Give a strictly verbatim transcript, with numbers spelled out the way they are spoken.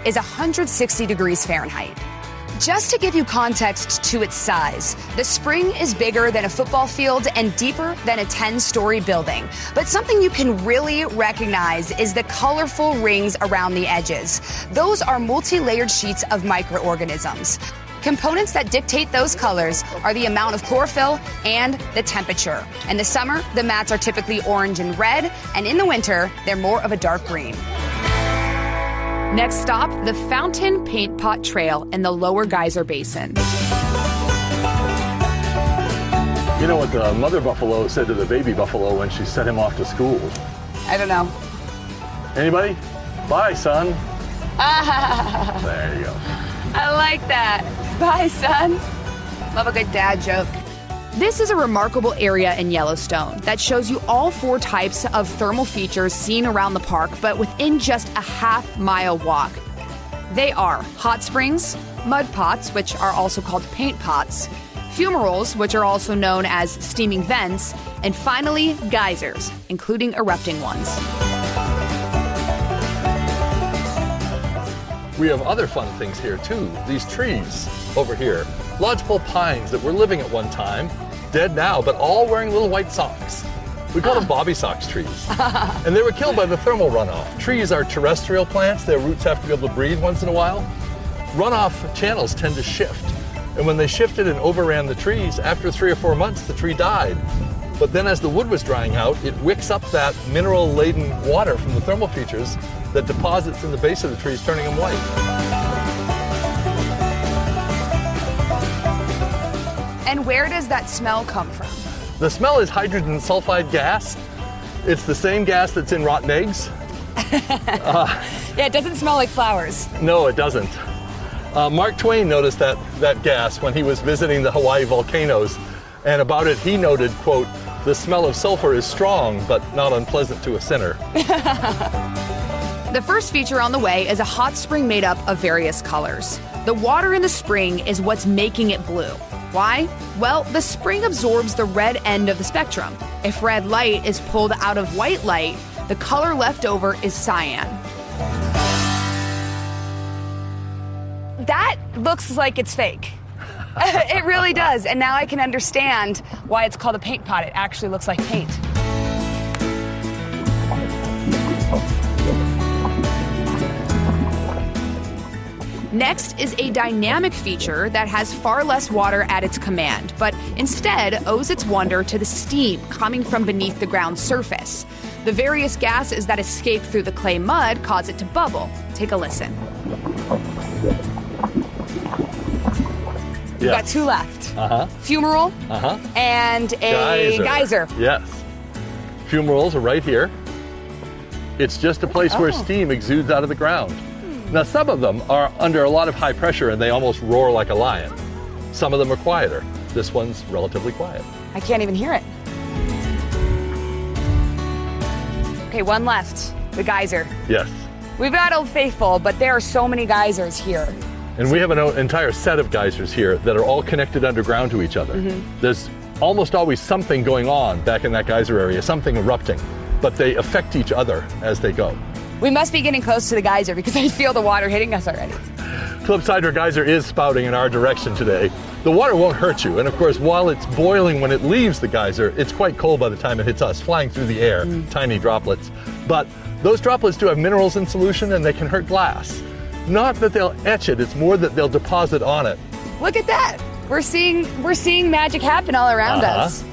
is one hundred sixty degrees Fahrenheit. Just to give you context to its size, the spring is bigger than a football field and deeper than a ten-story building. But something you can really recognize is the colorful rings around the edges. Those are multi-layered sheets of microorganisms. Components that dictate those colors are the amount of chlorophyll and the temperature. In the summer, the mats are typically orange and red, and in the winter, they're more of a dark green. Next stop, the Fountain Paint Pot Trail in the Lower Geyser Basin. You know what the mother buffalo said to the baby buffalo when she sent him off to school? I don't know. Anybody? Bye, son. Ah, There you go. I like that. Bye, son. Love a good dad joke. This is a remarkable area in Yellowstone that shows you all four types of thermal features seen around the park, but within just a half mile walk. They are hot springs, mud pots, which are also called paint pots, fumaroles, which are also known as steaming vents, and finally, geysers, including erupting ones. We have other fun things here too. These trees over here, lodgepole pines that were living at one time, dead now, but all wearing little white socks. We call them bobby socks trees. And they were killed by the thermal runoff. Trees are terrestrial plants. Their roots have to be able to breathe once in a while. Runoff channels tend to shift. And when they shifted and overran the trees, after three or four months, the tree died. But then as the wood was drying out, it wicks up that mineral-laden water from the thermal features that deposits in the base of the trees, turning them white. And where does that smell come from? The smell is hydrogen sulfide gas. It's the same gas that's in rotten eggs. uh, Yeah, it doesn't smell like flowers. no, it doesn't. Uh, Mark Twain noticed that, that gas when he was visiting the Hawaii volcanoes. And about it, he noted, quote, "The smell of sulfur is strong, but not unpleasant to a sinner." The first feature on the way is a hot spring made up of various colors. The water in the spring is what's making it blue. Why? Well, the spring absorbs the red end of the spectrum. If red light is pulled out of white light, the color left over is cyan. That looks like it's fake. It really does. And now I can understand why it's called a paint pot. It actually looks like paint. Next is a dynamic feature that has far less water at its command, but instead owes its wonder to the steam coming from beneath the ground's surface. The various gases that escape through the clay mud cause it to bubble. Take a listen. We've got two left. Uh-huh. Fumarole Uh-huh. and a Geyser. geyser. Yes. Fumaroles are right here. It's just a place where Oh. steam exudes out of the ground. Now, some of them are under a lot of high pressure and they almost roar like a lion. Some of them are quieter. This one's relatively quiet. I can't even hear it. Okay, one left. The geyser. Yes. We've got Old Faithful, but there are so many geysers here. And we have an o- entire set of geysers here that are all connected underground to each other. Mm-hmm. There's almost always something going on back in that geyser area, something erupting, but they affect each other as they go. We must be getting close to the geyser because I feel the water hitting us already. Phillips Hydro Geyser is spouting in our direction today. The water won't hurt you, and of course, while it's boiling when it leaves the geyser, it's quite cold by the time it hits us, flying through the air, mm. tiny droplets. But those droplets do have minerals in solution and they can hurt glass. Not that they'll etch it, it's more that they'll deposit on it. Look at that. We're seeing we're seeing magic happen all around uh-huh. us.